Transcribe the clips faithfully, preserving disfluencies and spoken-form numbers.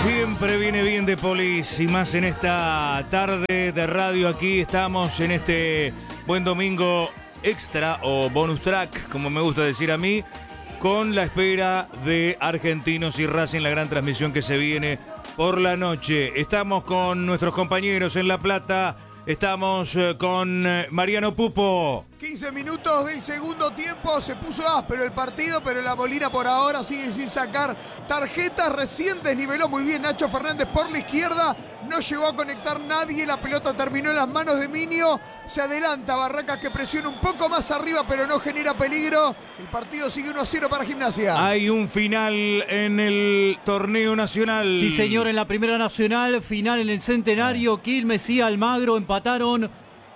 Siempre viene bien de Polis y más en esta tarde de radio. Aquí estamos en este buen domingo extra o bonus track, como me gusta decir a mí, con la espera de Argentinos y Racing, la gran transmisión que se viene por la noche. Estamos con nuestros compañeros en La Plata. Estamos con Mariano Pupo. quince minutos del segundo tiempo, se puso áspero el partido, pero la Molina por ahora sigue sin sacar tarjetas. Recién desniveló muy bien Nacho Fernández por la izquierda, no llegó a conectar nadie, la pelota terminó en las manos de Minio. Se adelanta Barracas, que presiona un poco más arriba, pero no genera peligro. El partido sigue uno a cero para Gimnasia. Hay un final en el torneo nacional. Sí, señor, en la primera nacional, final en el Centenario. Quilmes y Almagro empataron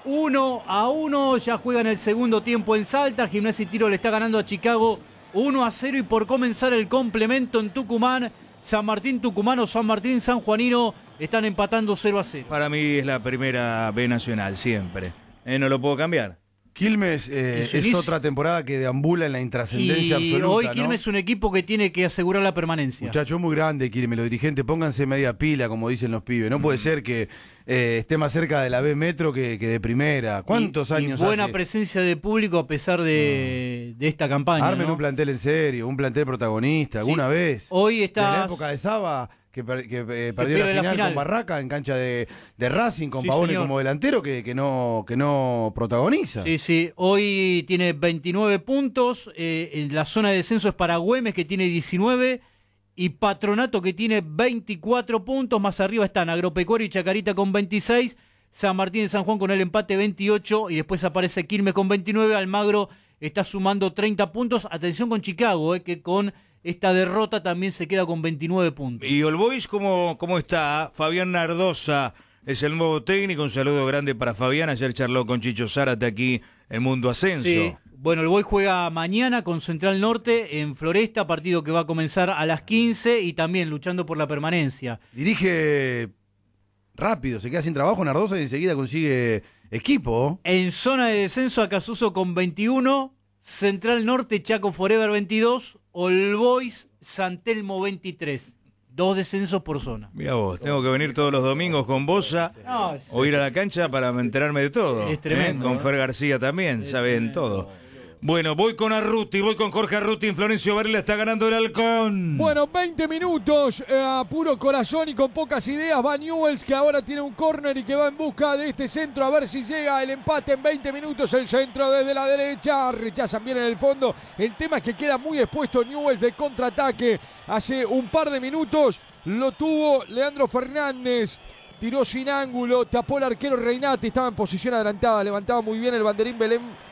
uno a uno, ya juegan el segundo tiempo en Salta. Gimnasia y Tiro le está ganando a Chicago uno a cero, y por comenzar el complemento en Tucumán, San Martín Tucumano, San Martín San Juanino están empatando cero a cero. Para mí es la primera B nacional, siempre. Eh, no lo puedo cambiar. Quilmes eh, es otra temporada que deambula en la intrascendencia y absoluta. Hoy Quilmes, ¿no?, es un equipo que tiene que asegurar la permanencia. Muchachos, muy grande Quilmes, los dirigentes pónganse media pila, como dicen los pibes. No mm. puede ser que eh, esté más cerca de la B Metro que, que de primera. ¿Cuántos y, años y buena hace? presencia de público a pesar de, mm. de esta campaña. Armen, ¿no?, un plantel en serio, un plantel protagonista, alguna sí. vez. Hoy está... En la época de Saba, que, per, que eh, perdió la final, la final con Barraca en cancha de, de Racing, con sí, Pavone señor. como delantero, que, que, no, que no protagoniza. Sí, sí. Hoy tiene veintinueve puntos. Eh, en la zona de descenso es para Güemes, que tiene diecinueve. Y Patronato, que tiene veinticuatro puntos. Más arriba están Agropecuario y Chacarita con veintiséis. San Martín de San Juan con el empate veintiocho. Y después aparece Quilmes con veintinueve. Almagro está sumando treinta puntos. Atención con Chicago, eh, que con esta derrota también se queda con veintinueve puntos. ¿Y All Boys cómo, cómo está? Fabián Nardosa es el nuevo técnico. Un saludo grande para Fabián. Ayer charló con Chicho Zárate aquí en Mundo Ascenso. Sí. Bueno, el Boys juega mañana con Central Norte en Floresta, partido que va a comenzar a las quince, y también luchando por la permanencia. Dirige rápido, se queda sin trabajo Nardosa y enseguida consigue equipo. En zona de descenso, Acasuso con veintiuno, Central Norte, Chaco Forever veintidós, All Boys, San Telmo veintitrés. Dos descensos por zona. Mira vos, tengo que venir todos los domingos con Bosa no, es... o ir a la cancha para enterarme de todo. Es tremendo. ¿eh? Con Fer García también, es saben tremendo. todo. Bueno, voy con Arruti, voy con Jorge Arruti. Florencio Varela está ganando el Halcón. Bueno, veinte minutos eh, a puro corazón y con pocas ideas. Va Newells, que ahora tiene un córner y que va en busca de este centro a ver si llega el empate en veinte minutos. El centro desde la derecha, rechazan bien en el fondo. El tema es que queda muy expuesto Newells de contraataque. Hace un par de minutos lo tuvo Leandro Fernández. Tiró sin ángulo, tapó el arquero Reinati, estaba en posición adelantada, levantaba muy bien el banderín Belén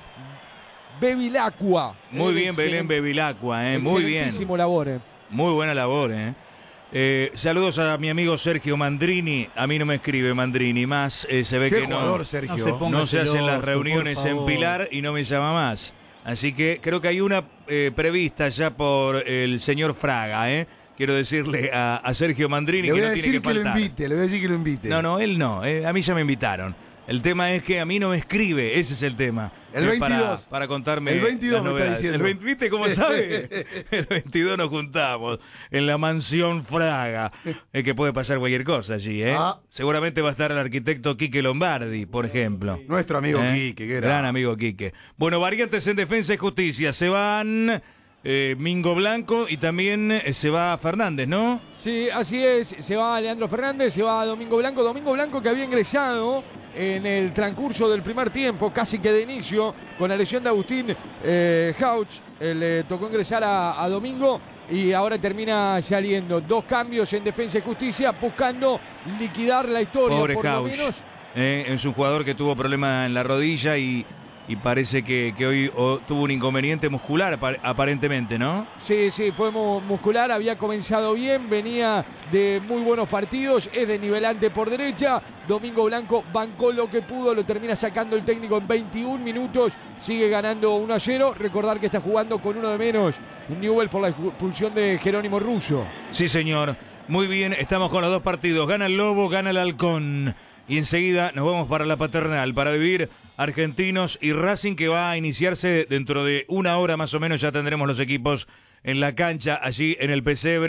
Bevilacqua. Muy bien, Excelente. Belén Bevilacqua, eh, muy bien. labor, eh. Muy buena labor, eh. Eh, saludos a mi amigo Sergio Mandrini. A mí no me escribe Mandrini más, eh, se ve ¿Qué que jugador, no, Sergio? no se, no se hacen las reuniones en Pilar y no me llama más. Así que creo que hay una eh, prevista ya por el señor Fraga, eh. Quiero decirle a, a Sergio Mandrini que no tiene que faltar. Le voy a decir que lo invite, le voy a decir que lo invite. No, no, él no, eh, a mí ya me invitaron. El tema es que a mí no me escribe, ese es el tema. El veintidós. Para, para contarme el veintidós las novedades. Me está diciendo. El veinte, ¿viste cómo sabe? El veintidós nos juntamos en la mansión Fraga. Es que puede pasar cualquier cosa allí, ¿eh? Ah. Seguramente va a estar el arquitecto Quique Lombardi, por ejemplo. Nuestro amigo ¿Eh? Quique, que era. Gran amigo Quique. Bueno, variantes en Defensa y Justicia. Se van eh, Mingo Blanco y también eh, se va Fernández, ¿no? Sí, así es. Se va Leandro Fernández, se va Domingo Blanco. Domingo Blanco, que había ingresado en el transcurso del primer tiempo, casi que de inicio, con la lesión de Agustín eh, Hauch, eh, le tocó ingresar a, a Domingo y ahora termina saliendo. Dos cambios en Defensa y Justicia, buscando liquidar la historia. Pobre por Hauch, lo menos. Eh, es un jugador que tuvo problema en la rodilla y, y parece que, que hoy oh, tuvo un inconveniente muscular, aparentemente, ¿no? Sí, sí, fue mu- muscular, había comenzado bien, venía de muy buenos partidos, es desnivelante por derecha. Domingo Blanco bancó lo que pudo, lo termina sacando el técnico en veintiún minutos, sigue ganando uno a cero. Recordar que está jugando con uno de menos Newell por la expulsión de Jerónimo Russo. Sí, señor. Muy bien, estamos con los dos partidos. Gana el Lobo, gana el Halcón. Y enseguida nos vamos para la Paternal para vivir Argentinos y Racing, que va a iniciarse dentro de una hora más o menos. Ya tendremos los equipos en la cancha, allí en el pesebre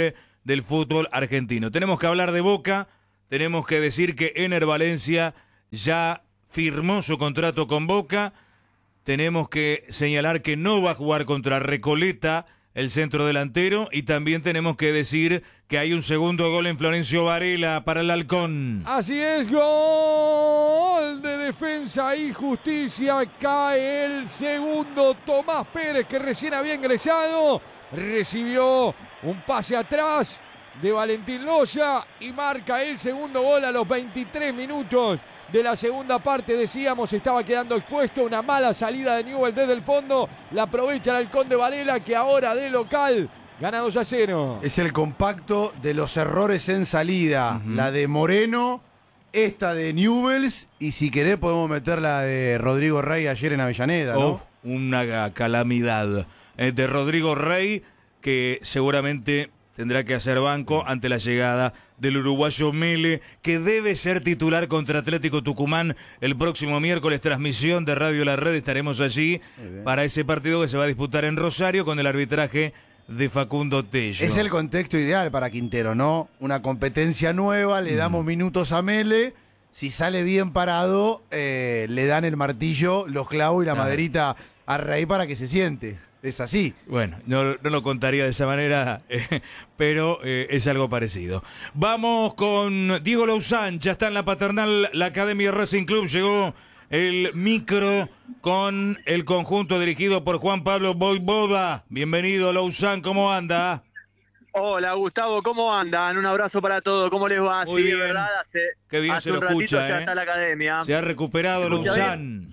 del fútbol argentino. Tenemos que hablar de Boca, tenemos que decir que Ener Valencia ya firmó su contrato con Boca, tenemos que señalar que no va a jugar contra Recoleta, el centro delantero, y también tenemos que decir que hay un segundo gol en Florencio Varela para el Halcón. Así es, gol de Defensa y Justicia, cae el segundo. Tomás Pérez, que recién había ingresado, recibió un pase atrás de Valentín Loya y marca el segundo gol a los veintitrés minutos de la segunda parte. Decíamos, estaba quedando expuesto, una mala salida de Newell desde el fondo, la aprovecha el Halcón de Varela, que ahora de local gana dos a cero. Es el compacto de los errores en salida, uh-huh. La de Moreno, esta de Newells, y si querés podemos meter la de Rodrigo Rey ayer en Avellaneda, ¿no? Oh, una calamidad eh, de Rodrigo Rey, que seguramente tendrá que hacer banco ante la llegada del uruguayo Mele, que debe ser titular contra Atlético Tucumán el próximo miércoles. Transmisión de Radio La Red, estaremos allí para ese partido que se va a disputar en Rosario con el arbitraje de Facundo Tello. Es el contexto ideal para Quintero, ¿no? Una competencia nueva, le damos mm. minutos a Mele, si sale bien parado, eh, le dan el martillo, los clavos y la ah. maderita a Rey para que se siente. Es así. Bueno, no, no lo contaría de esa manera, eh, pero eh, es algo parecido. Vamos con Diego Lauzán, ya está en la Paternal, la Academia Racing Club, llegó el micro con el conjunto dirigido por Juan Pablo Voivoda. Bienvenido, Lauzán, ¿cómo anda? Hola, Gustavo, ¿cómo andan? Un abrazo para todos, ¿cómo les va? Muy sí, bien. De verdad, hace, Qué bien hace se lo un ratito escucha, ya ¿eh? está la academia. Se ha recuperado Lauzán.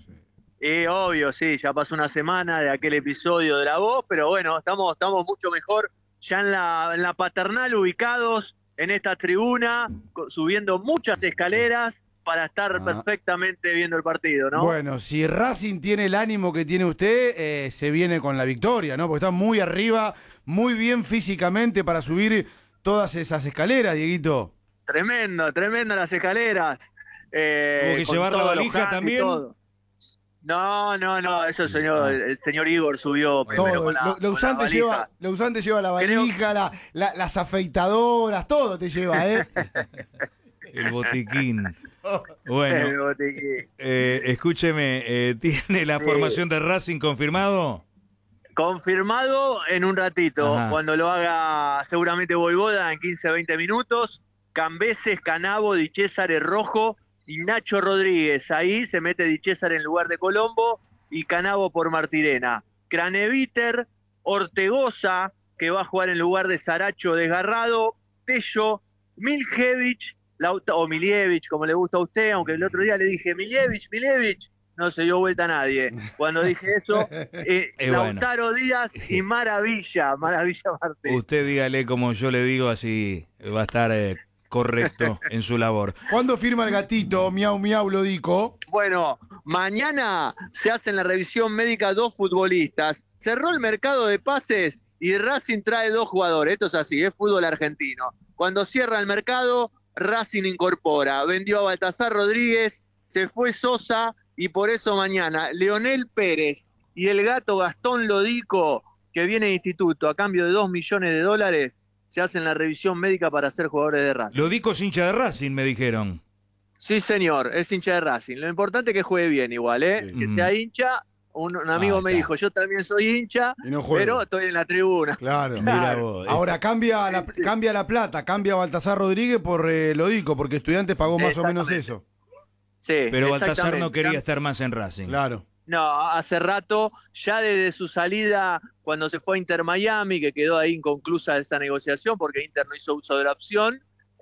Y obvio, sí, ya pasó una semana de aquel episodio de La Voz, pero bueno, estamos, estamos mucho mejor ya en la, en la Paternal, ubicados en esta tribuna, subiendo muchas escaleras para estar ah. perfectamente viendo el partido, ¿no? Bueno, si Racing tiene el ánimo que tiene usted, eh, se viene con la victoria, ¿no? Porque está muy arriba, muy bien físicamente para subir todas esas escaleras, Dieguito. Tremendo, tremendo las escaleras. Eh, ¿Tuvo que llevar la valija también? No, no, no, eso el señor, el señor Igor subió primero todo. con la, lo, con la lleva, Lauzán te lleva la valija, la, la, las afeitadoras, todo te lleva, ¿eh? El botiquín. Bueno, el botiquín. Eh, escúcheme, eh, ¿tiene la sí. formación de Racing confirmado? Confirmado en un ratito, Ajá. cuando lo haga seguramente Voivoda en quince a veinte minutos. Cambeses, Canavo, Di César, Rojo y Nacho Rodríguez. Ahí se mete Di César en lugar de Colombo y Canavo por Martirena. Craneviter, Ortegoza, que va a jugar en lugar de Saracho Desgarrado, Tello, Miljevich, o Milievich, como le gusta a usted, aunque el otro día le dije Milievich, Milievich, no se dio vuelta a nadie. Cuando dije eso, eh, eh, Lautaro bueno. Díaz y Maravilla, Maravilla Martín. Usted dígale como yo le digo, así va a estar... Eh... correcto en su labor. ¿Cuándo firma el gatito? Miau, miau, lo dico. Bueno, mañana se hace en la revisión médica dos futbolistas. Cerró el mercado de pases y Racing trae dos jugadores. Esto es así, es fútbol argentino. Cuando cierra el mercado, Racing incorpora. Vendió a Baltasar Rodríguez, se fue Sosa y por eso mañana Leonel Pérez y el gato Gastón Lodico, que viene de instituto a cambio de dos millones de dólares, se hacen la revisión médica para ser jugadores de Racing. Lo dijo es hincha de Racing, me dijeron. Sí, señor, es hincha de Racing. Lo importante es que juegue bien igual, ¿eh? Sí. Que sea hincha. Un, un amigo ah, me dijo, yo también soy hincha, no pero estoy en la tribuna. Claro, claro. Mira vos. Ahora cambia la, sí. cambia la plata, cambia Baltasar Rodríguez por eh, Lodico, porque Estudiantes pagó más o menos eso. Sí, pero Baltasar no quería estar más en Racing. Claro. No, hace rato, ya desde su salida, cuando se fue a Inter Miami, que quedó ahí inconclusa esa negociación, porque Inter no hizo uso de la opción,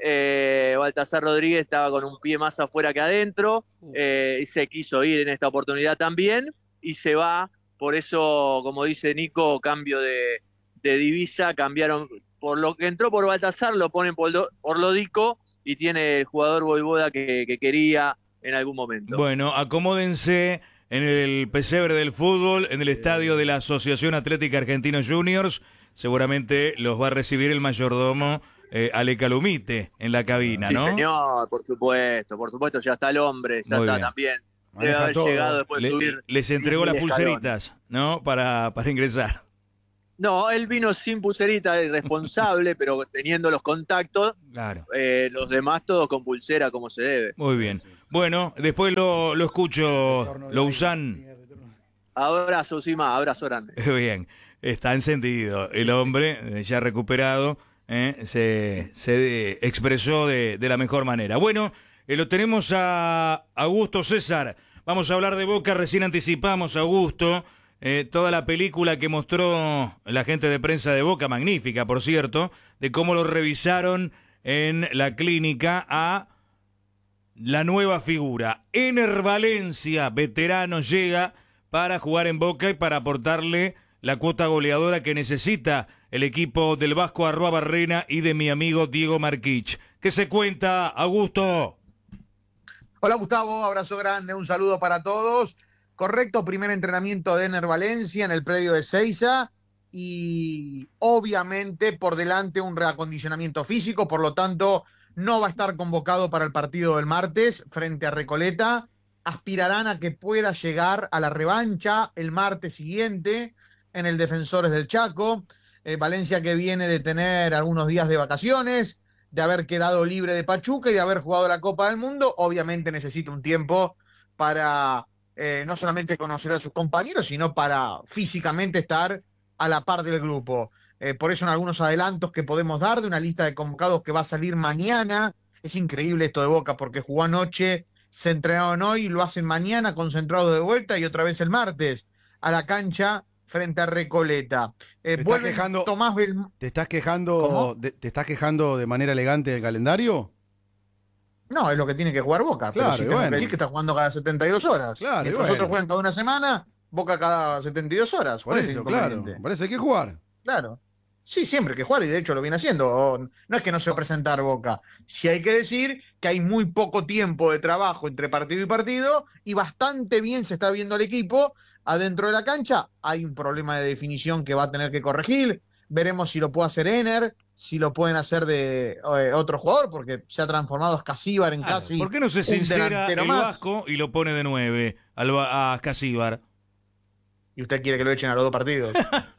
eh, Baltasar Rodríguez estaba con un pie más afuera que adentro, eh, y se quiso ir en esta oportunidad también, y se va, por eso, como dice Nico, cambio de, de divisa, cambiaron, por lo que entró por Baltasar, lo ponen por, por Lodico, y tiene el jugador Voivoda que, que quería en algún momento. Bueno, acomódense en el pesebre del fútbol, en el estadio de la Asociación Atlética Argentinos Juniors. Seguramente los va a recibir el mayordomo eh, Ale Calumite en la cabina, sí, ¿no? Sí, señor, por supuesto, por supuesto, ya está el hombre, ya Muy está bien. También. Debe haber llegado después de Le, subir. Les entregó las pulseritas, ¿no? Para, para ingresar. No, él vino sin pulserita, irresponsable, pero teniendo los contactos. Claro. Eh, los demás todos con pulsera como se debe. Muy bien. Bueno, después lo, lo escucho, Lousán. Abrazo, Sima, abrazo grande. Bien, está encendido el hombre, ya recuperado, ¿eh? se, se expresó de, de la mejor manera. Bueno, eh, lo tenemos a Augusto César. Vamos a hablar de Boca, recién anticipamos, Augusto, eh, toda la película que mostró la gente de prensa de Boca, magnífica, por cierto, de cómo lo revisaron en la clínica a la nueva figura. Ener Valencia, veterano, llega para jugar en Boca y para aportarle la cuota goleadora que necesita el equipo del Vasco Arruabarrena y de mi amigo Diego Marquich. ¿Qué se cuenta, Augusto? Hola Gustavo, abrazo grande, un saludo para todos. Correcto, primer entrenamiento de Ener Valencia en el predio de Seiza y obviamente por delante un reacondicionamiento físico, por lo tanto no va a estar convocado para el partido del martes frente a Recoleta. Aspirarán a que pueda llegar a la revancha el martes siguiente en el Defensores del Chaco. Eh, Valencia que viene de tener algunos días de vacaciones, de haber quedado libre de Pachuca y de haber jugado la Copa del Mundo, obviamente necesita un tiempo para eh, no solamente conocer a sus compañeros, sino para físicamente estar a la par del grupo. Eh, por eso en algunos adelantos que podemos dar de una lista de convocados que va a salir mañana. Es increíble esto de Boca porque jugó anoche, se entrenaron hoy, lo hacen mañana concentrado de vuelta y otra vez el martes a la cancha frente a Recoleta. Eh, ¿Te, estás quejando, Tomás Bel... ¿Te estás quejando de, ¿Te estás quejando de manera elegante del calendario? No, es lo que tiene que jugar Boca. Claro, pero si tengo bueno. que decir que está jugando cada setenta y dos horas. Claro, Mientras bueno. otros juegan cada una semana, Boca cada setenta y dos horas. Por ¿Cuál es el eso, claro. inconveniente? Por eso hay que jugar. Claro. Sí, siempre hay que jugar y de hecho lo viene haciendo. No es que no se va a presentar Boca. Sí hay que decir que hay muy poco tiempo de trabajo entre partido y partido y bastante bien se está viendo el equipo adentro de la cancha. Hay un problema de definición que va a tener que corregir. Veremos si lo puede hacer Ener, si lo pueden hacer de eh, otro jugador, porque se ha transformado Ascasíbar en Claro, casi ¿por qué no se un sincera delantero el más? Vasco y lo pone de nueve al, a Ascasíbar? Y usted quiere que lo echen a los dos partidos.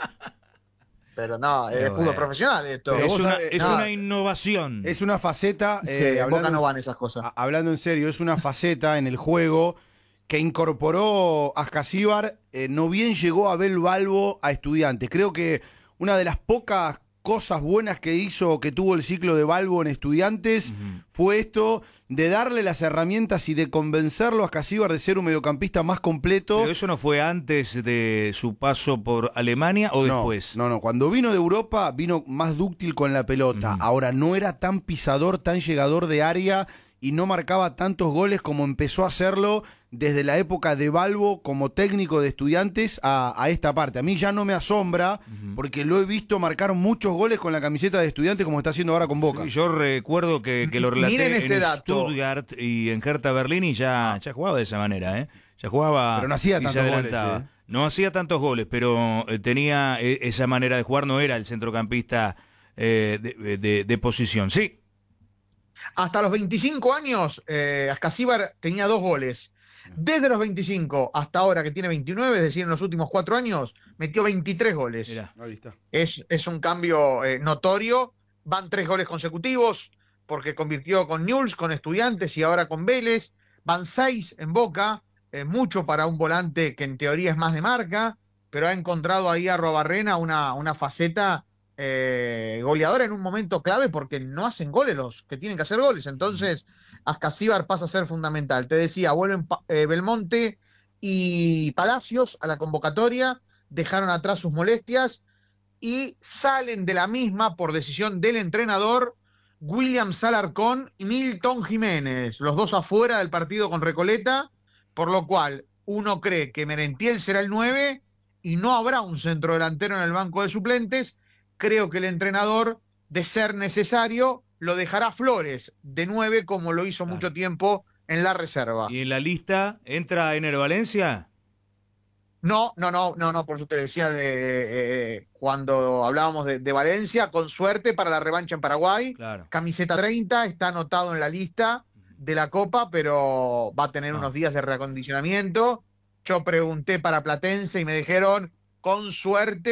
Pero no, es Pero fútbol bueno. profesional esto. Pero Es, vos una, sabés- es no. una innovación. Es una faceta, Sí, eh, en Boca hablando, no van esas cosas. a- hablando en serio, es una faceta en el juego que incorporó Ascasíbar, eh, no bien llegó Abel Balbo a Estudiantes. Creo que una de las pocas cosas buenas que hizo, que tuvo el ciclo de Balbo en Estudiantes, uh-huh. fue esto de darle las herramientas y de convencerlo a Ascasíbar de ser un mediocampista más completo. ¿Pero eso no fue antes de su paso por Alemania o no, después? No, no, cuando vino de Europa vino más dúctil con la pelota. Uh-huh. Ahora no era tan pisador, tan llegador de área y no marcaba tantos goles como empezó a hacerlo desde la época de Balbo como técnico de Estudiantes a, a esta parte. A mí ya no me asombra, uh-huh. porque lo he visto marcar muchos goles con la camiseta de Estudiantes como está haciendo ahora con Boca. Sí, yo recuerdo que, que lo relaté este en dato. Stuttgart y en Hertha Berlín y ya, ya jugaba de esa manera, ¿eh? Ya jugaba pero no hacía y tantos se adelantaba. goles, ¿eh? No hacía tantos goles, pero eh, tenía eh, esa manera de jugar, no era el centrocampista eh, de, de, de posición. Sí. Hasta los veinticinco años, eh, Ascasíbar tenía dos goles. Desde los veinticinco hasta ahora, que tiene veintinueve, es decir, en los últimos cuatro años, metió veintitrés goles. Mirá. Ahí está. Es, es un cambio eh, notorio. Van tres goles consecutivos, porque convirtió con Newell's, con Estudiantes y ahora con Vélez. Van seis en Boca, eh, mucho para un volante que en teoría es más de marca, pero ha encontrado ahí a Arruabarrena una, una faceta eh, goleadora en un momento clave, porque no hacen goles los que tienen que hacer goles. Entonces, Ascasíbar pasa a ser fundamental. Te decía, vuelven eh, Belmonte y Palacios a la convocatoria, dejaron atrás sus molestias y salen de la misma por decisión del entrenador William Salarcón y Milton Jiménez, los dos afuera del partido con Recoleta, por lo cual uno cree que Merentiel será el nueve y no habrá un centrodelantero en el banco de suplentes. Creo que el entrenador, de ser necesario, lo dejará Flores de nueve, como lo hizo claro. mucho tiempo en la reserva. ¿Y en la lista entra Ener Valencia? No, no, no, no, no, por eso te decía de eh, cuando hablábamos de, de Valencia, con suerte para la revancha en Paraguay. Claro. Camiseta treinta, está anotado en la lista de la Copa, pero va a tener no. unos días de reacondicionamiento. Yo pregunté para Platense y me dijeron, con suerte,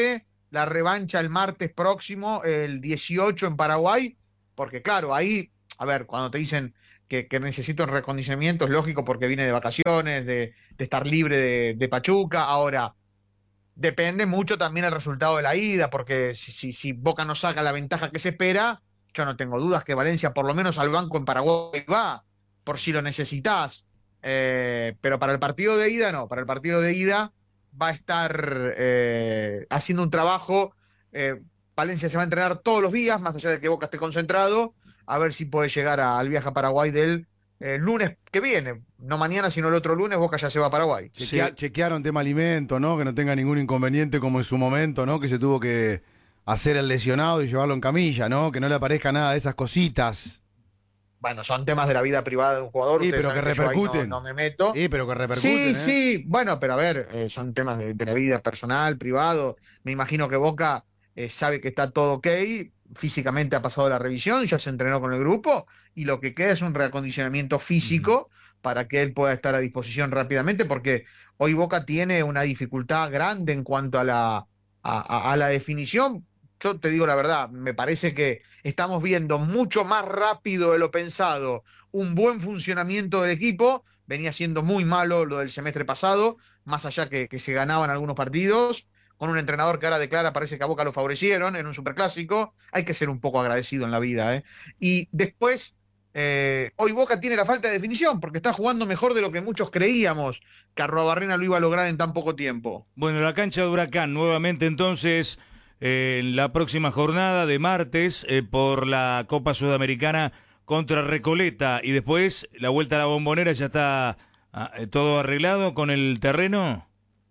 la revancha el martes próximo, el dieciocho en Paraguay, porque claro, ahí, a ver, cuando te dicen que, que necesito un recondicionamiento, es lógico porque viene de vacaciones, de, de estar libre de, de Pachuca. Ahora, depende mucho también el resultado de la ida, porque si, si, si Boca no saca la ventaja que se espera, yo no tengo dudas que Valencia por lo menos al banco en Paraguay va, por si lo necesitas. Eh, pero para el partido de ida no, para el partido de ida va a estar eh, haciendo un trabajo. eh, Valencia se va a entrenar todos los días, más allá de que Boca esté concentrado, a ver si puede llegar a, al viaje a Paraguay del eh, lunes que viene, no mañana sino el otro lunes. Boca ya se va a Paraguay. Chequea, sí. Chequearon tema alimento, ¿no? Que no tenga ningún inconveniente como en su momento, ¿no? Que se tuvo que hacer el lesionado y llevarlo en camilla, ¿no? Que no le aparezca nada de esas cositas. Bueno, son temas de la vida privada de un jugador. Sí, pero que repercuten. No, no me meto. Sí, pero que repercuten. Sí, ¿eh? sí. Bueno, pero a ver, eh, son temas de, de la vida personal, privado. Me imagino que Boca eh, sabe que está todo ok. Físicamente ha pasado la revisión, ya se entrenó con el grupo y lo que queda es un reacondicionamiento físico uh-huh. para que él pueda estar a disposición rápidamente, porque hoy Boca tiene una dificultad grande en cuanto a la, a, a, a la definición. Yo te digo la verdad, me parece que estamos viendo mucho más rápido de lo pensado un buen funcionamiento del equipo. Venía siendo muy malo lo del semestre pasado, más allá que, que se ganaban algunos partidos, con un entrenador que ahora declara, parece que a Boca lo favorecieron en un superclásico. Hay que ser un poco agradecido en la vida, ¿eh? Y después, eh, hoy Boca tiene la falta de definición, porque está jugando mejor de lo que muchos creíamos que Arruabarrena lo iba a lograr en tan poco tiempo. Bueno, la cancha de Huracán nuevamente entonces en eh, la próxima jornada de martes eh, por la Copa Sudamericana contra Recoleta, y después la vuelta a la Bombonera. ¿Ya está ah, todo arreglado con el terreno?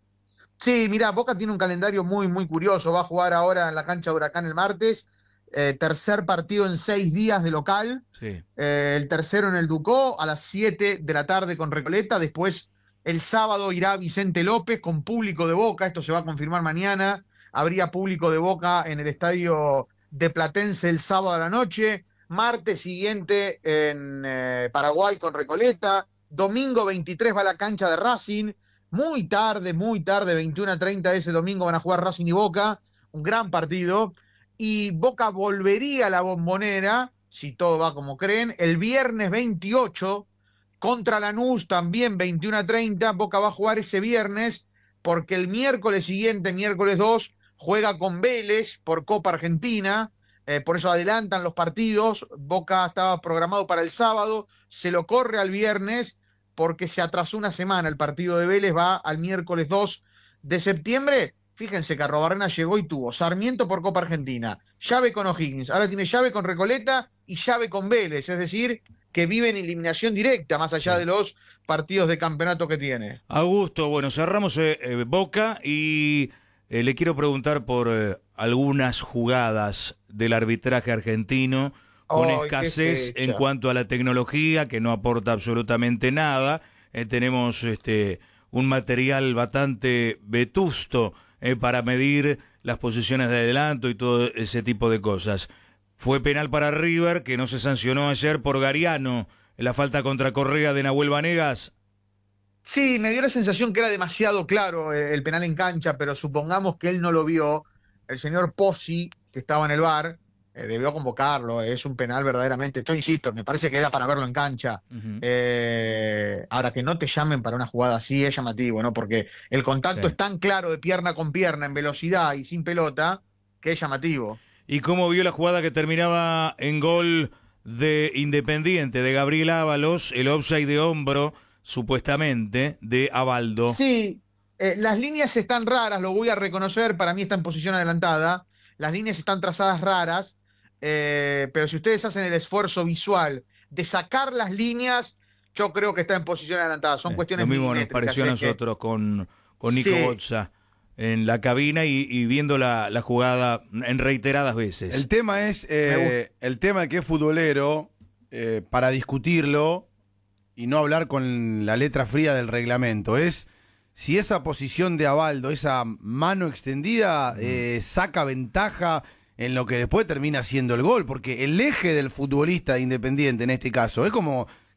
Sí, mirá, Boca tiene un calendario muy, muy curioso. Va a jugar ahora en la cancha de Huracán el martes, eh, tercer partido en seis días de local, sí. eh, el tercero en el Ducó a las siete de la tarde con Recoleta. Después el sábado irá Vicente López con público de Boca, esto se va a confirmar mañana. Habría público de Boca en el estadio de Platense el sábado a la noche. Martes siguiente en eh, Paraguay con Recoleta. Domingo veintitrés va a la cancha de Racing. Muy tarde, muy tarde, veintiuno a treinta ese domingo van a jugar Racing y Boca. Un gran partido. Y Boca volvería a la Bombonera, si todo va como creen, el viernes veintiocho contra Lanús, también veintiuno a treinta. Boca va a jugar ese viernes porque el miércoles siguiente, miércoles dos, juega con Vélez por Copa Argentina, eh, por eso adelantan los partidos. Boca estaba programado para el sábado, se lo corre al viernes porque se atrasó una semana. El partido de Vélez va al miércoles dos de septiembre. Fíjense que Arruabarrena llegó y tuvo Sarmiento por Copa Argentina, llave con O'Higgins, ahora tiene llave con Recoleta y llave con Vélez, es decir, que vive en eliminación directa, más allá de los partidos de campeonato que tiene. Augusto, bueno, cerramos eh, eh, Boca y eh, le quiero preguntar por eh, algunas jugadas del arbitraje argentino con oh, escasez en cuanto a la tecnología, que no aporta absolutamente nada. Eh, tenemos este un material bastante vetusto eh, para medir las posiciones de adelanto y todo ese tipo de cosas. Fue penal para River, que no se sancionó ayer por Gariano, en la falta contra Correa de Nahuel Vanegas. Sí, me dio la sensación que era demasiado claro el penal en cancha, pero supongamos que él no lo vio. El señor Pozzi, que estaba en el V A R, eh, debió convocarlo. Es un penal verdaderamente, yo insisto, me parece que era para verlo en cancha. Uh-huh. Eh, ahora, que no te llamen para una jugada así es llamativo, ¿no? Porque el contacto sí. es tan claro de pierna con pierna, en velocidad y sin pelota, que es llamativo. ¿Y cómo vio la jugada que terminaba en gol de Independiente, de Gabriel Ábalos, el offside de hombro, supuestamente, de Abaldo? Sí, eh, las líneas están raras, lo voy a reconocer, para mí está en posición adelantada, las líneas están trazadas raras, eh, pero si ustedes hacen el esfuerzo visual de sacar las líneas, yo creo que está en posición adelantada, son eh, cuestiones lo mismo nos pareció a nosotros que... con, con Nico sí. Bozza en la cabina y, y viendo la, la jugada en reiteradas veces. El tema es, eh, el tema de que es futbolero, eh, para discutirlo y no hablar con la letra fría del reglamento, es si esa posición de Abaldo, esa mano extendida, mm. eh, saca ventaja en lo que después termina siendo el gol, porque el eje del futbolista de Independiente en este caso es como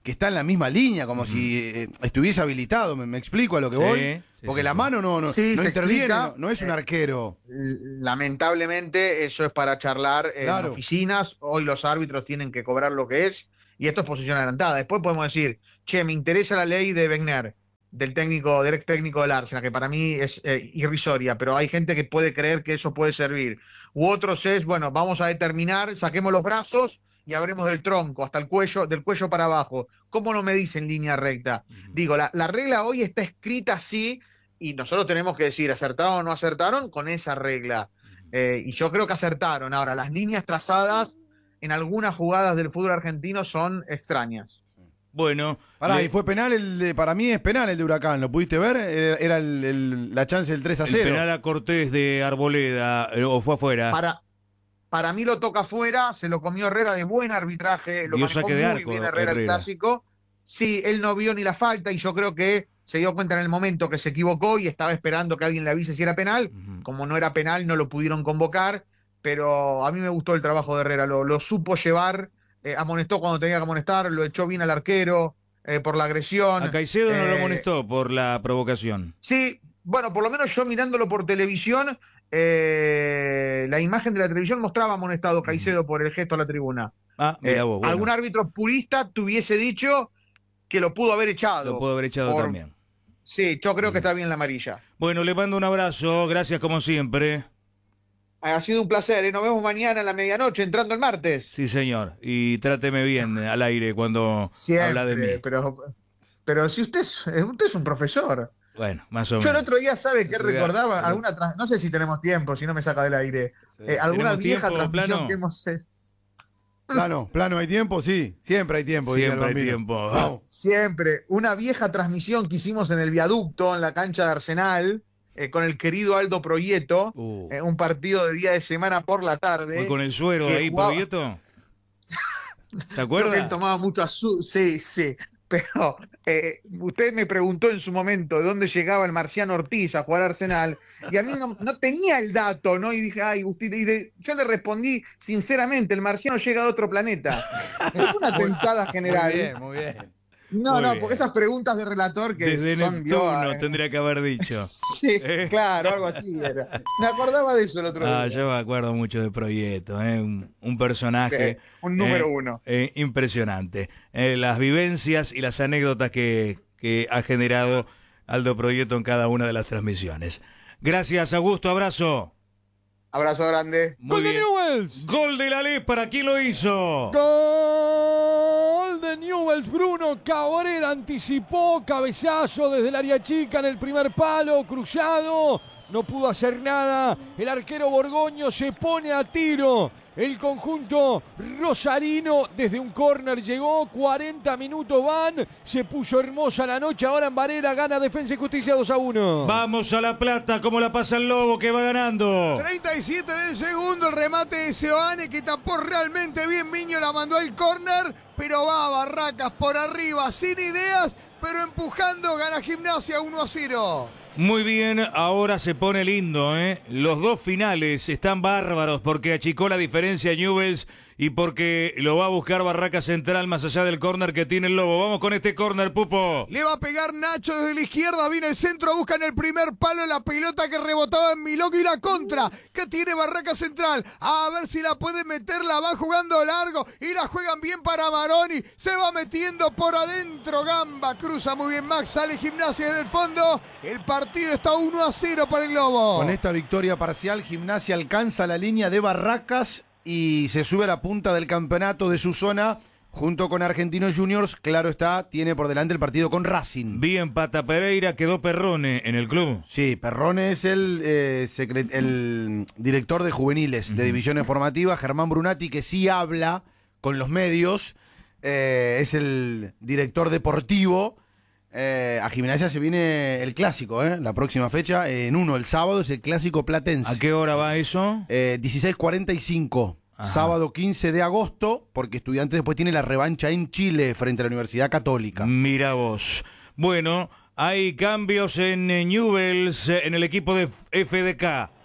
que está en la misma línea, como uh-huh. si eh, estuviese habilitado. ¿Me, me explico a lo que sí, voy? Sí, Porque sí, la sí. mano no, no, sí, no interviene, no, no es un eh, arquero. Lamentablemente eso es para charlar en claro. oficinas. Hoy los árbitros tienen que cobrar lo que es, y esto es posición adelantada. Después podemos decir, che, me interesa la ley de Wegner, del técnico, del ex técnico del Arsenal, que para mí es eh, irrisoria, pero hay gente que puede creer que eso puede servir. U otros es, bueno, vamos a determinar, saquemos los brazos y abremos del tronco hasta el cuello, del cuello para abajo. ¿Cómo no me dice en línea recta? Uh-huh. Digo, la, la regla hoy está escrita así y nosotros tenemos que decir, ¿acertaron o no acertaron con esa regla? Uh-huh. Eh, y yo creo que acertaron. Ahora, las líneas trazadas en algunas jugadas del fútbol argentino son extrañas. Bueno. Pará, le... y fue penal, el de, para mí es penal el de Huracán, ¿lo pudiste ver? Era el, el, la chance del tres a cero. El penal a Cortés de Arboleda, ¿o fue afuera? Para... Para mí lo toca afuera, se lo comió Herrera de buen arbitraje, lo Dio manejó saque de muy arco, bien Herrera, Herrera el clásico. Sí, él no vio ni la falta y yo creo que se dio cuenta en el momento que se equivocó y estaba esperando que alguien le avise si era penal. Uh-huh. Como no era penal, no lo pudieron convocar, pero a mí me gustó el trabajo de Herrera, lo, lo supo llevar, eh, amonestó cuando tenía que amonestar, lo echó bien al arquero eh, por la agresión. A Caicedo eh, no lo amonestó por la provocación. Sí, bueno, por lo menos yo mirándolo por televisión... Eh, la imagen de la televisión mostraba amonestado Caicedo por el gesto a la tribuna. Ah, mira eh, vos, bueno. Algún árbitro purista te hubiese dicho que lo pudo haber echado. Lo pudo haber echado por... también. Sí, yo creo que está bien la amarilla. Bueno, le mando un abrazo, gracias como siempre. Ha sido un placer, ¿eh? Nos vemos mañana a la medianoche, entrando el martes. Sí, señor, y tráteme bien al aire cuando Siempre, habla de mí. Pero, pero si usted es, usted es un profesor. Bueno, más o menos. Yo el otro día, ¿sabe qué recordaba? Pero... alguna tra... No sé si tenemos tiempo, si no me saca del aire. Sí. Eh, alguna vieja tiempo, transmisión plano? que hemos hecho. Plano, plano, ¿hay tiempo? Sí, siempre hay tiempo. Siempre hay tiempo. Vamos. Siempre. Una vieja transmisión que hicimos en el viaducto, en la cancha de Arsenal, eh, con el querido Aldo Proieto, uh. eh, un partido de día de semana por la tarde. ¿Fue con el suero ahí, jugaba... Proieto? ¿Se acuerda? Él tomaba mucho azúcar. Sí, sí. Pero eh, usted me preguntó en su momento de dónde llegaba el Marciano Ortiz a jugar a Arsenal, y a mí no, no tenía el dato, ¿no? Y dije, ay, usted, y de, yo le respondí sinceramente, el Marciano llega de otro planeta. Es una tentada general. Muy bien, muy bien. No, Muy no, bien. porque esas preguntas de relator que Desde son Neptuno bio, eh. tendría que haber dicho. Sí, ¿Eh? claro, algo así era. Me acordaba de eso el otro Ah, día. yo me acuerdo mucho de Proieto, ¿eh? un, un personaje. Sí, un número eh, uno. Eh, impresionante. Eh, las vivencias y las anécdotas que, que ha generado Aldo Proieto en cada una de las transmisiones. Gracias, Augusto, abrazo. Abrazo grande. Muy ¡Gol bien. de Newell's! Gol de la Lepra, ¿quién lo hizo? ¡Gol de Newell's! Bruno Cabrera anticipó, cabezazo desde el área chica en el primer palo, cruzado, no pudo hacer nada. El arquero Borgoño se pone a tiro. El conjunto rosarino desde un córner llegó, cuarenta minutos van, se puso hermosa la noche, ahora en Varela gana Defensa y Justicia dos a uno. Vamos a La Plata, como la pasa el Lobo que va ganando. treinta y siete del segundo, el remate de Seoane que tapó realmente bien, Miño la mandó al córner, pero va a Barracas por arriba, sin ideas, pero empujando, gana Gimnasia uno a cero. Muy bien, ahora se pone lindo, ¿eh? Los dos finales están bárbaros porque achicó la diferencia Newell's y porque lo va a buscar Barraca Central más allá del córner que tiene el Lobo. Vamos con este córner, Pupo. Le va a pegar Nacho desde la izquierda, viene el centro, buscan el primer palo, la pelota que rebotaba en Milok y la contra que tiene Barraca Central. A ver si la puede meter, la van jugando largo y la juegan bien para Maroni. Se va metiendo por adentro, Gamba, cruza muy bien Max, sale Gimnasia desde el fondo. El partido está uno a cero para el Lobo. Con esta victoria parcial, Gimnasia alcanza la línea de Barracas y se sube a la punta del campeonato de su zona junto con Argentinos Juniors. Claro está, tiene por delante el partido con Racing. Bien, Pata Pereira, quedó Perrone en el club. Sí, Perrone es el, eh, secret- el director de juveniles uh-huh. de divisiones formativas. Germán Brunati, que sí habla con los medios, eh, es el director deportivo. Eh, a Gimnasia se viene el clásico, ¿eh? La próxima fecha, eh, en uno, el sábado, es el clásico platense. ¿A qué hora va eso? Eh, dieciséis cuarenta y cinco, sábado quince de agosto, porque Estudiantes después tiene la revancha en Chile frente a la Universidad Católica. Mira vos. Bueno, hay cambios en Newell's, en el equipo de F D K.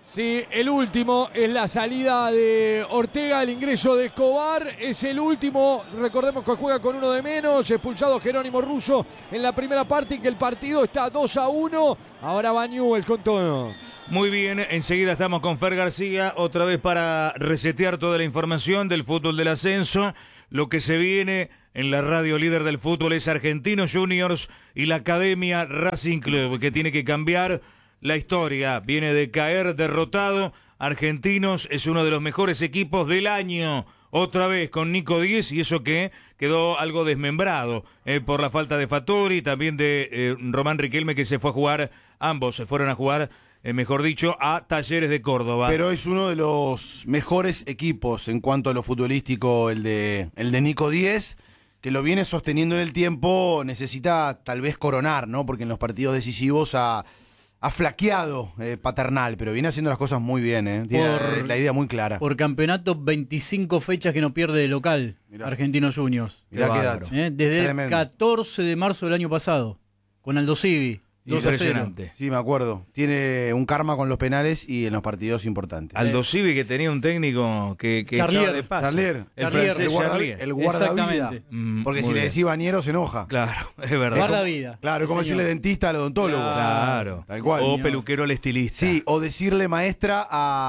Sí, el último es la salida de Ortega, el ingreso de Escobar, es el último, recordemos que juega con uno de menos, expulsado Jerónimo Russo en la primera parte y que el partido está dos a uno, ahora va Newell's con todo. Muy bien, enseguida estamos con Fer García, otra vez para resetear toda la información del fútbol del ascenso, lo que se viene en la radio líder del fútbol es Argentinos Juniors y la Academia Racing Club, que tiene que cambiar. La historia viene de caer derrotado. Argentinos es uno de los mejores equipos del año. Otra vez con Nico Díez y eso que quedó algo desmembrado eh, por la falta de Fattori, también de eh, Román Riquelme que se fue a jugar, ambos se fueron a jugar, eh, mejor dicho, a Talleres de Córdoba. Pero es uno de los mejores equipos en cuanto a lo futbolístico, el de, el de Nico Díez, que lo viene sosteniendo en el tiempo, necesita tal vez coronar, ¿no? Porque en los partidos decisivos ha... Ha flaqueado eh, Paternal, pero viene haciendo las cosas muy bien, ¿eh? Tiene por, la idea muy clara. Por campeonato, veinticinco fechas que no pierde de local, Mirá. Argentinos Juniors. Mirá qué dato. ¿Eh? Desde Tremendo. el catorce de marzo del año pasado, con Aldo Civi. dos a cero. Impresionante. Sí, me acuerdo. Tiene un karma con los penales y en los partidos importantes. Aldo Civi, que tenía un técnico que, que Charlier. estaba de paso. Charlier. El Charlier. francés El, guarda, Charlier. el guardavida. Exactamente. Mm, Porque muy si le bien. decís bañero se enoja. Claro, es verdad. Guarda vida. Claro, es como Sí, señor. decirle dentista al odontólogo. Claro. Tal cual. O Señor. peluquero al estilista. Sí, o decirle maestra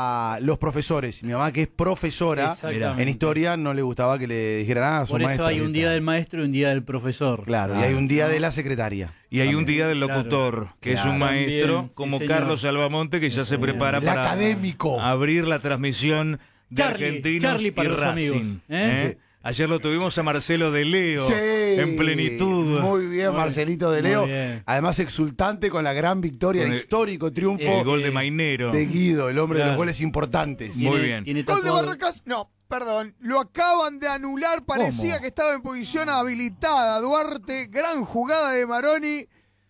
a los profesores. Mi mamá, que es profesora Exactamente. en historia, no le gustaba que le dijeran, ah, su Por eso maestra. hay un día del maestro y un día del profesor. Claro, y hay un día de la secretaria. Y hay un También. día del Claro. locutor, que Claro. es un maestro También, sí, como señor. Carlos Albamonte, que ya se prepara El para académico. abrir la transmisión de Charlie, Argentinos Charlie para y los Racing. amigos, ¿eh? ¿eh? Ayer lo tuvimos a Marcelo de Leo Sí. en plenitud. Muy bien, Marcelito de muy Leo. bien. Además, exultante con la gran victoria, Con el el- histórico triunfo El gol de Mainero. de Guido, el hombre de Claro. los goles importantes. Muy Tiene- bien. tiene Gol de tatuado- Barracas, no, perdón, lo acaban de anular, parecía ¿Cómo? que estaba en posición habilitada. Duarte, gran jugada de Maroni.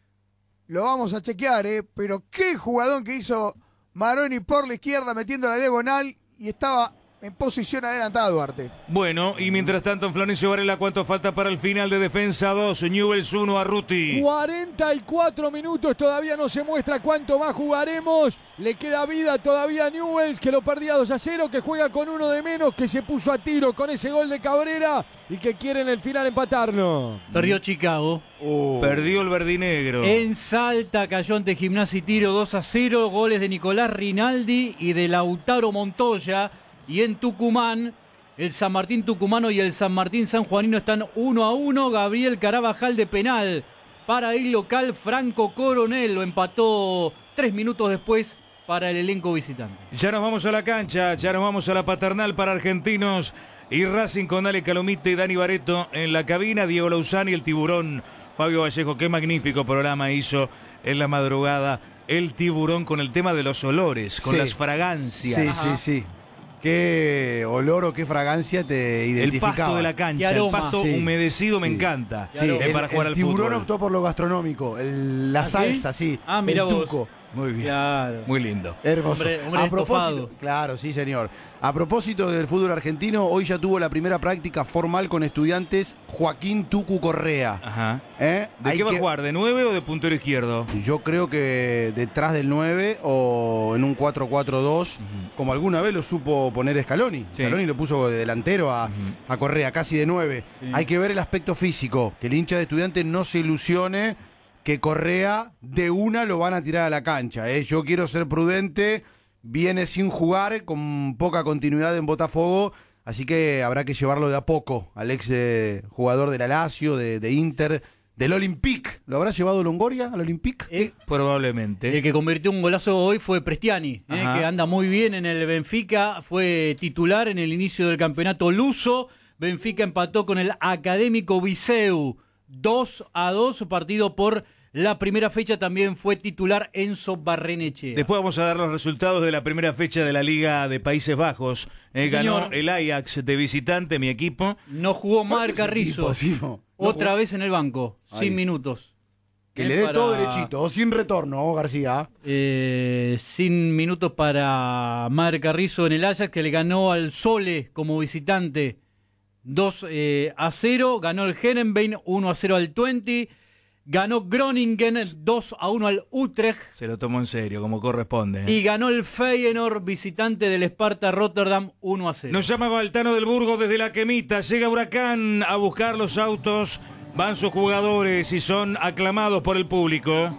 Lo vamos a chequear, ¿eh? Pero qué jugadón que hizo Maroni por la izquierda metiendo la diagonal y estaba en posición adelantada Duarte. Bueno, y mientras tanto en Florencio Varela, ¿cuánto falta para el final de Defensa dos? Newell's uno a Ruti. cuarenta y cuatro minutos, todavía no se muestra cuánto más jugaremos. Le queda vida todavía a Newell's, que lo perdía dos a cero, que juega con uno de menos, que se puso a tiro con ese gol de Cabrera y que quiere en el final empatarlo. Perdió Chicago. Oh. Perdió el verdinegro. En Salta cayó ante Gimnasia y Tiro dos a cero. Goles de Nicolás Rinaldi y de Lautaro Montoya. Y en Tucumán, el San Martín tucumano y el San Martín sanjuanino están uno a uno. Gabriel Carabajal de penal para el local. Franco Coronel lo empató tres minutos después para el elenco visitante. Ya nos vamos a la cancha, ya nos vamos a la Paternal para Argentinos y Racing con Ale Calomite y Dani Bareto en la cabina, Diego Lauzani y el Tiburón, Fabio Vallejo. Qué magnífico programa hizo en la madrugada el Tiburón con el tema de los olores, con Sí. las fragancias. Sí, sí, sí. Qué olor o qué fragancia te El identificaba. pasto de la Qué cancha, el aroma. pasto Sí, humedecido me sí. encanta. Sí, Es el, para jugar el al tiburón fútbol. optó por lo gastronómico, el- la ¿Ah, sí? salsa, sí. Ah, mirá el vos. tuco. Muy bien, Claro. muy lindo. Hermoso. Hombre- hombre a propósito, estofado. claro, sí, señor. A propósito del fútbol argentino, hoy ya tuvo la primera práctica formal con Estudiantes Joaquín Tucu Correa. Ajá. ¿Eh? ¿De Hay qué va que- a jugar? ¿De nueve o de puntero izquierdo? Yo creo que detrás del nueve o en un cuatro cuatro dos, como alguna vez lo supo poner Scaloni. Sí. Scaloni lo puso de delantero a, Ujú. a Correa, casi de nueve. Sí. Hay que ver el aspecto físico, que el hincha de Estudiantes no se ilusione que Correa de una lo van a tirar a la cancha. ¿eh? Yo quiero ser prudente, viene sin jugar, con poca continuidad en Botafogo, así que habrá que llevarlo de a poco al ex eh, jugador del Lazio, de, de Inter, del Olympique. ¿Lo habrá llevado Longoria al Olympique? Eh, Probablemente. El que convirtió un golazo hoy fue Prestiani, eh, Ajá. que anda muy bien en el Benfica, fue titular en el inicio del campeonato luso. Benfica empató con el Académico Viseu dos a dos, partido por la primera fecha. También fue titular Enzo Barrenechea. Después vamos a dar los resultados de la primera fecha de la Liga de Países Bajos. Eh, Sí, ganó señor. el Ajax de visitante, mi equipo. No jugó Mar Carrizo, equipos, sí, no? otra vez en el banco, Ahí. sin minutos. Que Eh, le dé para- todo derechito, o sin retorno, García. Eh, sin minutos para Mar Carrizo en el Ajax, que le ganó al Sole como visitante dos a cero. Ganó el Herenveen uno a cero al veinte. Ganó Groningen dos a uno al Utrecht. Se lo tomó en serio, como corresponde. ¿eh? Y ganó el Feyenoord, visitante del Sparta Rotterdam, uno a cero. Nos llama Baltano del Burgo desde La Quemita. Llega Huracán a buscar los autos. Van sus jugadores y son aclamados por el público.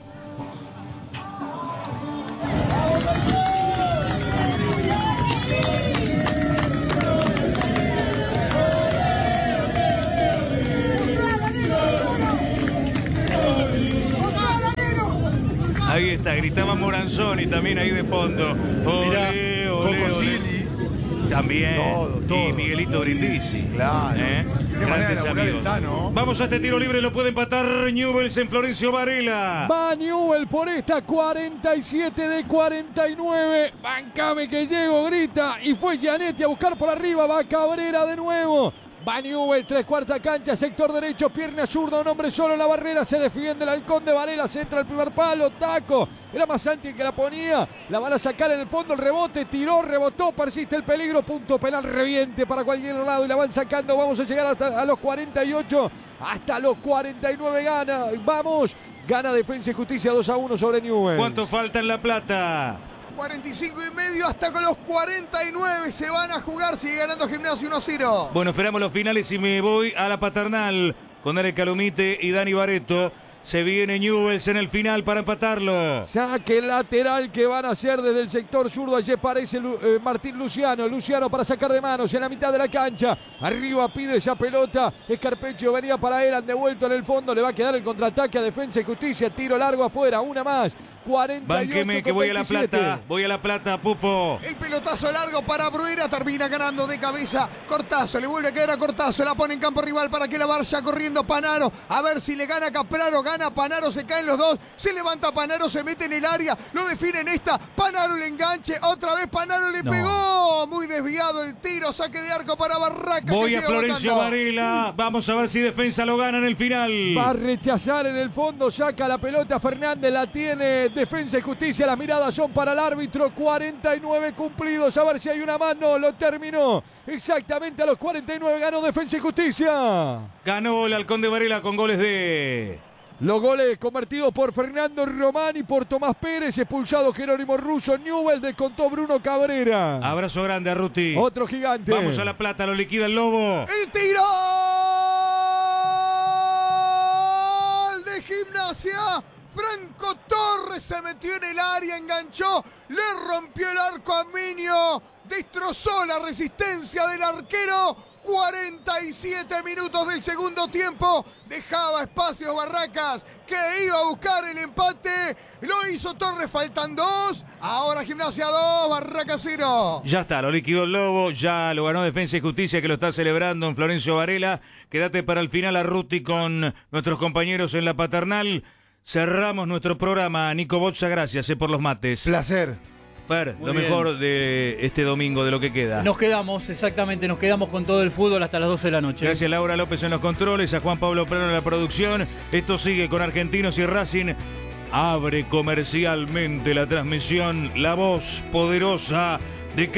Ahí está, gritaba Moranzoni también ahí de fondo. Olé, olé, olé. También. Todo, todo. Y Miguelito Brindisi. Claro. ¿Eh? Qué manera de Grandes laburar amigos. el Tano. Vamos a este tiro libre, lo puede empatar Newell's en Florencio Varela. Va Newell por esta cuarenta y siete de cuarenta y nueve. Bancame que llego, grita. Y fue Gianetti a buscar por arriba. Va Cabrera de nuevo. Va Newell, tres cuarta cancha, sector derecho, pierna zurda, un hombre solo en la barrera, se defiende el halcón de Varela, se entra el primer palo, taco, era más Santi que la ponía, la van a sacar en el fondo, el rebote, tiró, rebotó, persiste el peligro, punto penal, reviente para cualquier lado y la van sacando, vamos a llegar hasta a los cuarenta y ocho, hasta los cuarenta y nueve gana, vamos, gana Defensa y Justicia dos a uno sobre Newell. ¿Cuánto falta en La Plata? cuarenta y cinco y medio hasta con los cuarenta y nueve se van a jugar, sigue ganando Gimnasia uno a cero. Bueno, esperamos los finales y me voy a la Paternal con Dani Calumite y Dani Barreto. Se viene Newell's en el final para empatarlo. Saque lateral que van a hacer desde el sector zurdo. Allí parece eh, Martín Luciano. Luciano para sacar de manos en la mitad de la cancha. Arriba pide esa pelota. Escarpecho venía para él. Han devuelto en el fondo. Le va a quedar el contraataque a Defensa y Justicia. Tiro largo afuera. Una más. cuarenta y ocho. Bánqueme que voy a La Plata. Voy a La Plata, Pupo. El pelotazo largo para Bruera. Termina ganando de cabeza Cortazo. Le vuelve a caer a Cortazo. La pone en campo rival para que la vaya corriendo Panaro. A ver si le gana Capraro. Gana Panaro. Se caen los dos. Se levanta Panaro. Se mete en el área. Lo define en esta. Panaro le enganche. Otra vez Panaro le No. pegó. Muy desviado el tiro. Saque de arco para Barracas. Voy que a sigue Florencio votando. Varela. Vamos a ver si Defensa lo gana en el final. Va a rechazar en el fondo. Saca la pelota Fernández. La tiene Defensa y Justicia. Las miradas son para el árbitro. cuarenta y nueve cumplidos. A ver si hay una mano. Lo terminó. Exactamente a los cuarenta y nueve ganó Defensa y Justicia. Ganó el Halcón de Varela con goles de... Los goles convertidos por Fernando Román y por Tomás Pérez. Expulsado Jerónimo Russo. Newell descontó Bruno Cabrera. Abrazo grande a Ruti. Otro gigante. Vamos a La Plata, lo liquida el Lobo. El tiro de Gimnasia. Franco Torres se metió en el área, enganchó, le rompió el arco a Minio, destrozó la resistencia del arquero. cuarenta y siete minutos del segundo tiempo, dejaba espacios Barracas, que iba a buscar el empate, lo hizo Torres, faltan dos, ahora Gimnasia dos, Barracas cero. Ya está, lo liquidó el Lobo, ya lo ganó Defensa y Justicia, que lo está celebrando en Florencio Varela. Quédate para el final a Ruti con nuestros compañeros en la Paternal. Cerramos nuestro programa. Nico Botza, gracias eh, por los mates. Placer. Fer, Muy lo bien. mejor de este domingo, de lo que queda. Nos quedamos, exactamente, nos quedamos con todo el fútbol hasta las doce de la noche. Gracias Laura López en los controles, a Juan Pablo Plano en la producción. Esto sigue con Argentinos y Racing. Abre comercialmente la transmisión, la voz poderosa